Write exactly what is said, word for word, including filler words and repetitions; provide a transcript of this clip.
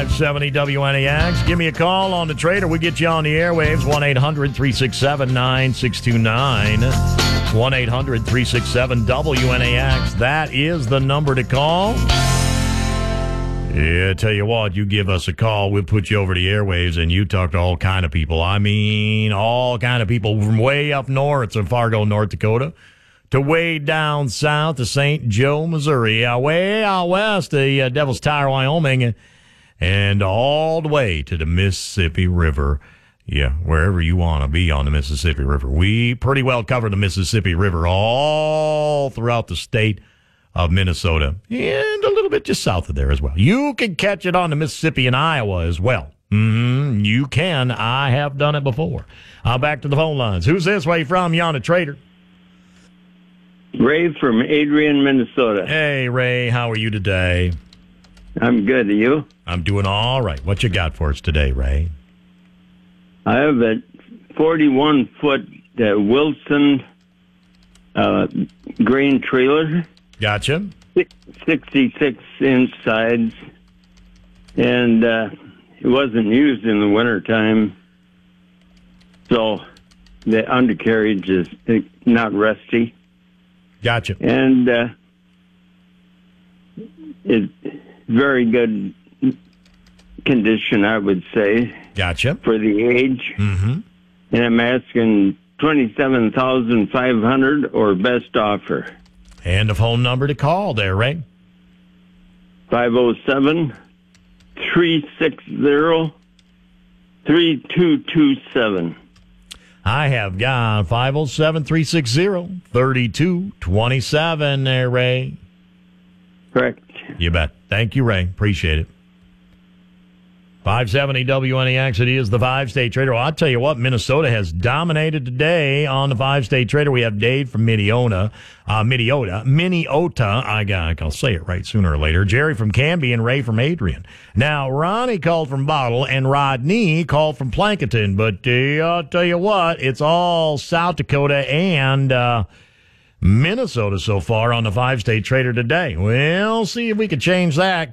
five seventy W N A X. Give me a call on the trader. We get you on the airwaves. one eight hundred three six seven nine six two nine. one eight hundred three six seven W N A X. That is the number to call. Yeah, tell you what, you give us a call, we'll put you over the airwaves, and you talk to all kind of people. I mean, all kind of people from way up north to Fargo, North Dakota, to way down south to Saint Joe, Missouri, uh, way out west to uh, Devil's Tower, Wyoming, and all the way to the Mississippi River. Yeah, wherever you want to be on the Mississippi River. We pretty well cover the Mississippi River all throughout the state of Minnesota, and a little bit just south of there as well. You can catch it on the Mississippi and Iowa as well. Mm-hmm, you can. I have done it before. Uh, back to the phone lines. Who's this? Where you from? You on a trader? Ray from Adrian, Minnesota. Hey, Ray. How are you today? I'm good. Are you? I'm doing all right. What you got for us today, Ray? I have a forty-one foot uh, Wilson uh, grain trailer. Gotcha. sixty-six inch sides, and uh, it wasn't used in the wintertime, so the undercarriage is not rusty. Gotcha. And uh, it's very good condition, I would say. Gotcha. For the age. Mm-hmm. And I'm asking twenty-seven thousand five hundred dollars or best offer. And the phone number to call there, Ray? five oh seven, three six zero, three two two seven. I have got five oh seven, three six zero, three two two seven there, Ray. Correct. You bet. Thank you, Ray. Appreciate it. five seventy W N A X, it is the five-state trader. Well, I'll tell you what, Minnesota has dominated today on the five-state trader. We have Dave from Minneota, uh, Minneota, Minneota. I got, I'll say it right sooner or later. Jerry from Canby and Ray from Adrian. Now, Ronnie called from Bottle and Rodney called from Plankerton. But uh, I'll tell you what, it's all South Dakota and uh, Minnesota so far on the five-state trader today. We'll see if we can change that.